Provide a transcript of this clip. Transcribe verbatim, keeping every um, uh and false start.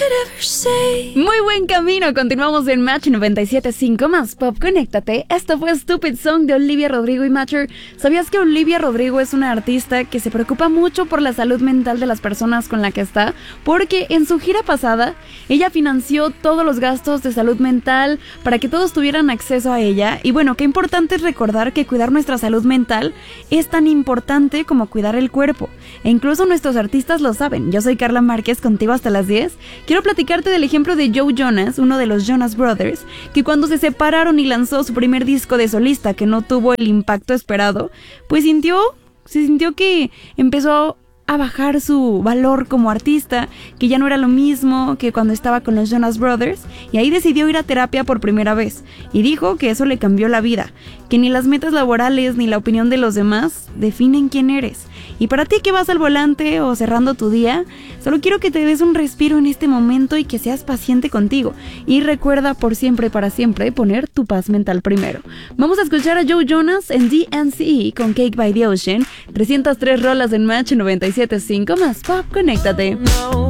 Muy buen camino, continuamos en Match noventa y siete punto cinco más Pop, conéctate. Esto fue Stupid Song de Olivia Rodrigo y Matcher. ¿Sabías que Olivia Rodrigo es una artista que se preocupa mucho por la salud mental de las personas con la que está? Porque en su gira pasada, ella financió todos los gastos de salud mental para que todos tuvieran acceso a ella. Y bueno, qué importante es recordar que cuidar nuestra salud mental es tan importante como cuidar el cuerpo. E incluso nuestros artistas lo saben. Yo soy Carla Márquez, contigo hasta las diez. Quiero platicarte del ejemplo de Joe Jonas, uno de los Jonas Brothers, que cuando se separaron y lanzó su primer disco de solista que no tuvo el impacto esperado, pues sintió, se sintió que empezó a bajar su valor como artista, que ya no era lo mismo que cuando estaba con los Jonas Brothers, y ahí decidió ir a terapia por primera vez, y dijo que eso le cambió la vida, que ni las metas laborales ni la opinión de los demás definen quién eres. Y para ti que vas al volante o cerrando tu día, solo quiero que te des un respiro en este momento y que seas paciente contigo. Y recuerda por siempre y para siempre poner tu paz mental primero. Vamos a escuchar a Joe Jonas en D N C E con Cake by the Ocean. trescientas tres rolas en Match noventa y siete punto cinco más Pop, conéctate. No.